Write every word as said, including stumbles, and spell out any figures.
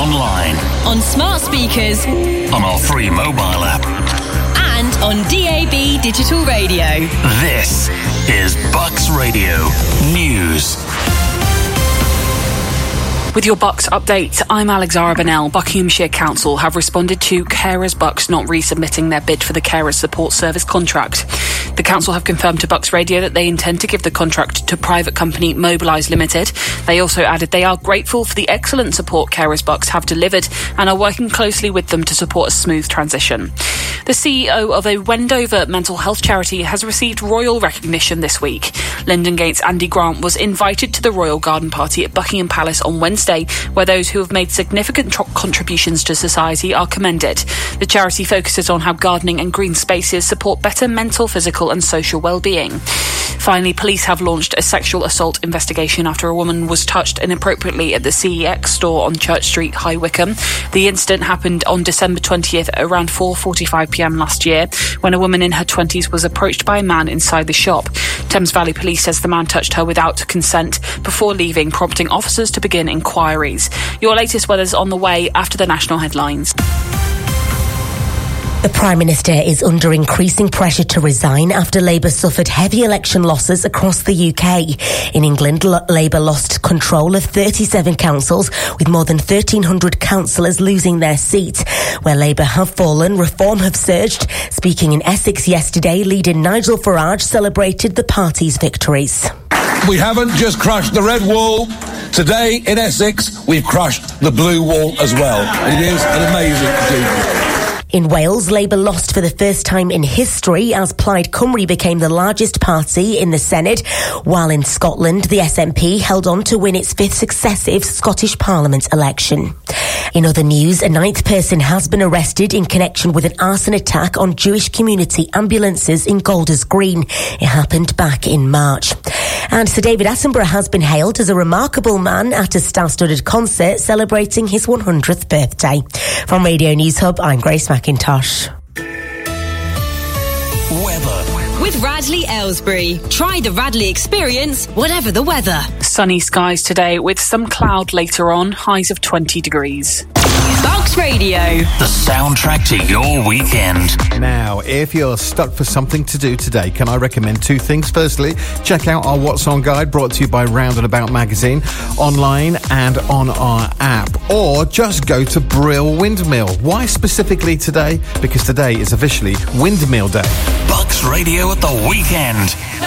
online, on smart speakers, on our free mobile app, and on D A B digital radio. This is Bucks Radio News. With your Bucks update, I'm Alexandra Bennell. Buckinghamshire Council have responded to Carers Bucks not resubmitting their bid for the Carers Support Service contract. The council have confirmed to Bucks Radio that they intend to give the contract to private company Mobilise Limited. They also added they are grateful for the excellent support Carers Bucks have delivered and are working closely with them to support a smooth transition. The C E O of a Wendover mental health charity has received royal recognition this week. Lyndon Gates' Andy Grant was invited to the Royal Garden Party at Buckingham Palace on Wednesday, where those who have made significant tro- contributions to society are commended. The charity focuses on how gardening and green spaces support better mental, physical and social well-being. Finally, police have launched a sexual assault investigation after a woman was touched inappropriately at the C E X store on Church Street, High Wycombe. The incident happened on December twentieth at around four forty-five p m last year, when a woman in her twenties was approached by a man inside the shop. Thames Valley Police says the man touched her without consent before leaving, prompting officers to begin inquiries. Your latest weather's on the way after the national headlines. The Prime Minister is under increasing pressure to resign after Labour suffered heavy election losses across the U K. In England, L- Labour lost control of thirty-seven councils, with more than thirteen hundred councillors losing their seat. Where Labour have fallen, Reform have surged. Speaking in Essex yesterday, leader Nigel Farage celebrated the party's victories. We haven't just crushed the red wall. Today in Essex, we've crushed the blue wall as well. It is an amazing achievement. In Wales, Labour lost for the first time in history as Plaid Cymru became the largest party in the Senedd, while in Scotland, the S N P held on to win its fifth successive Scottish Parliament election. In other news, a ninth person has been arrested in connection with an arson attack on Jewish community ambulances in Golders Green. It happened back in March. And Sir David Attenborough has been hailed as a remarkable man at a star-studded concert celebrating his one hundredth birthday. From Radio News Hub, I'm Grace McIntosh. Weather. With Radley Aylesbury. Try the Radley experience, whatever the weather. Sunny skies today with some cloud later on, highs of twenty degrees. Bucks Radio. The soundtrack to your weekend. Now, if you're stuck for something to do today, can I recommend two things? Firstly, check out our What's On guide brought to you by Round and About magazine, online and on our app. Or just go to Brill Windmill. Why specifically today? Because today is officially Windmill Day. Bucks Radio at the weekend.